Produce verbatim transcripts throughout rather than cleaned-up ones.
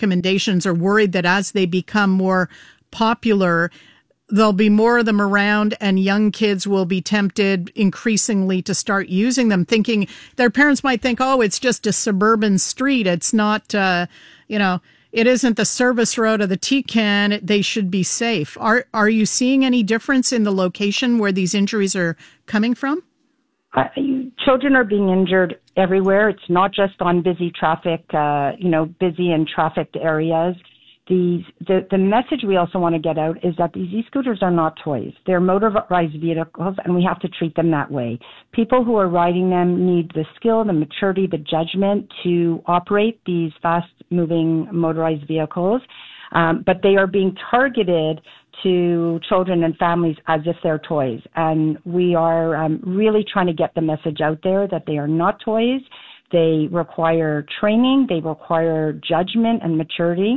recommendations are worried that as they become more popular, there'll be more of them around and young kids will be tempted increasingly to start using them, thinking their parents might think, oh, it's just a suburban street. It's not, uh, you know, it isn't the service road of the T-Can. They should be safe. Are, are you seeing any difference in the location where these injuries are coming from? Uh, children are being injured everywhere. It's not just on busy traffic, uh, you know, busy and trafficked areas. These, the, the message we also want to get out is that these e-scooters are not toys. They're motorized vehicles, and we have to treat them that way. People who are riding them need the skill, the maturity, the judgment to operate these fast-moving motorized vehicles, um, but they are being targeted to children and families as if they're toys. And we are um, really trying to get the message out there that they are not toys. They require training, they require judgment and maturity,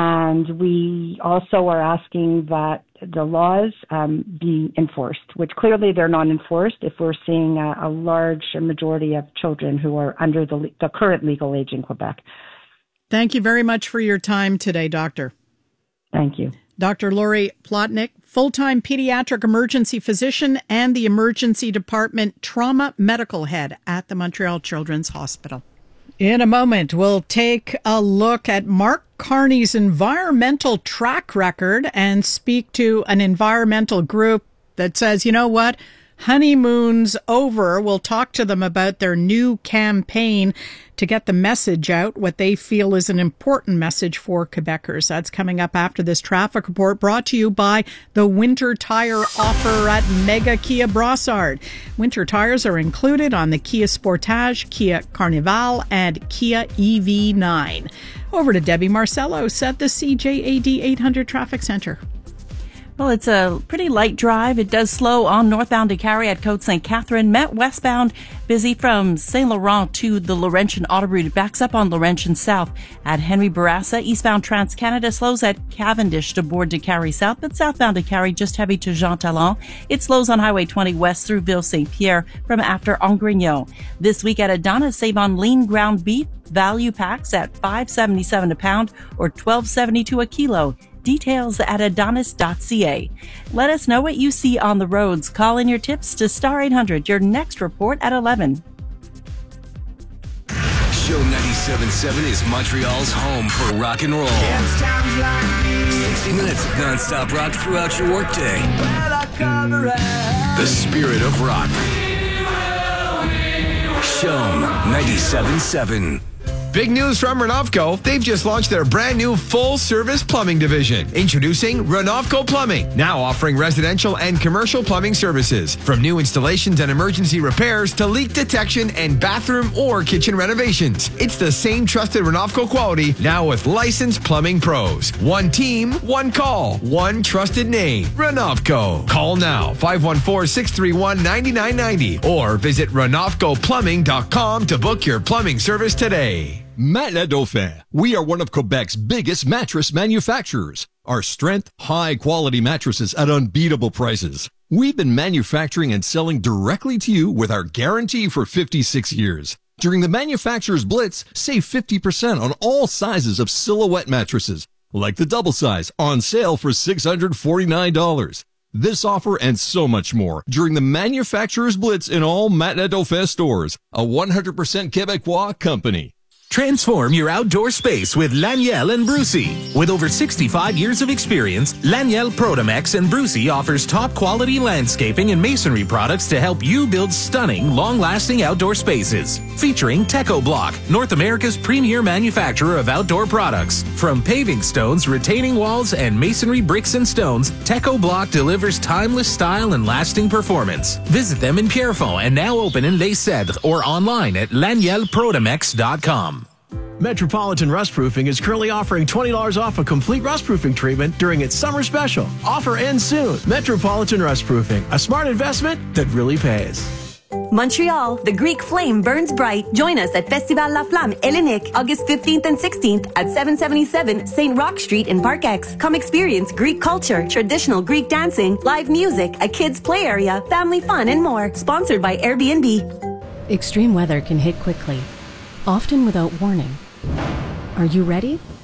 and we also are asking that the laws um, be enforced, which clearly they're not enforced if we're seeing a, a large majority of children who are under the, the current legal age in Quebec. Thank you very much for your time today, Doctor. Thank you. Doctor Lori Plotnick, full-time pediatric emergency physician and the emergency department trauma medical head at the Montreal Children's Hospital. In a moment, we'll take a look at Mark Carney's environmental track record and speak to an environmental group that says, you know what, honeymoon's over. We'll talk to them about their new campaign to get the message out, what they feel is an important message for Quebecers. That's coming up after this traffic report brought to you by the winter tire offer at Mega Kia Brossard. Winter tires are included on the Kia Sportage, Kia Carnival, and Kia E V nine. Over to Debbie Marcellos at the C J A D eight hundred Traffic Center. Well, it's a pretty light drive. It does slow on northbound to Cary at Côte Saint Catherine. Met westbound, busy from Saint Laurent to the Laurentian Autoroute. It backs up on Laurentian South at Henry Bourassa. Eastbound Trans-Canada slows at Cavendish to board to Cary South, but southbound to Cary just heavy to Jean Talon. It slows on Highway twenty west through Ville Saint Pierre from after Angrignon. This week at Adonis, save on lean ground beef value packs at five seventy-seven a pound or twelve seventy-two a kilo. Details at adonis dot c a. Let us know what you see on the roads. Call in your tips to Star eight hundred. Your next report at eleven. Show ninety-seven point seven is Montreal's home for rock and roll. sixty minutes of non-stop rock throughout your workday. The spirit of rock. Show ninety-seven point seven. Big news from Renovco. They've just launched their brand new full-service plumbing division. Introducing Renovco Plumbing, now offering residential and commercial plumbing services. From new installations and emergency repairs to leak detection and bathroom or kitchen renovations. It's the same trusted Renovco quality, now with licensed plumbing pros. One team, one call, one trusted name. Renovco. Call now, five one four, six three one, nine nine nine zero or visit renovco plumbing dot com to book your plumbing service today. Matelas Dauphin. We are one of Quebec's biggest mattress manufacturers. Our strength, high-quality mattresses at unbeatable prices. We've been manufacturing and selling directly to you with our guarantee for fifty-six years. During the Manufacturer's Blitz, save fifty percent on all sizes of Silhouette mattresses, like the double size, on sale for six hundred forty-nine dollars. This offer and so much more during the Manufacturer's Blitz in all Matelas Dauphin stores, a one hundred percent Quebecois company. Transform your outdoor space with Laniel and Brucey. With over sixty-five years of experience, Laniel Protomex and Brucey offers top-quality landscaping and masonry products to help you build stunning, long-lasting outdoor spaces. Featuring Teco Block, North America's premier manufacturer of outdoor products. From paving stones, retaining walls, and masonry bricks and stones, Teco Block delivers timeless style and lasting performance. Visit them in Pierrefonds and now open in Les Cèdres or online at laniel protomex dot com. Metropolitan Rustproofing is currently offering twenty dollars off a complete rustproofing treatment during its summer special. Offer ends soon. Metropolitan Rustproofing, a smart investment that really pays. Montreal, the Greek flame burns bright. Join us at Festival La Flamme Hellenique, August fifteenth and sixteenth at seven seventy-seven Saint Roch Street in Park X. Come experience Greek culture, traditional Greek dancing, live music, a kids' play area, family fun, and more. Sponsored by Airbnb. Extreme weather can hit quickly, often without warning. Are you ready?